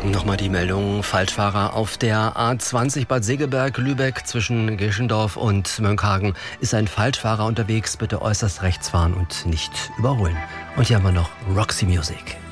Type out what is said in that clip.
Nochmal die Meldung, Falschfahrer auf der A20 Bad Segeberg-Lübeck zwischen Geschendorf und Mönckehagen ist ein Falschfahrer unterwegs. Bitte äußerst rechts fahren und nicht überholen. Und hier haben wir noch Roxy Music.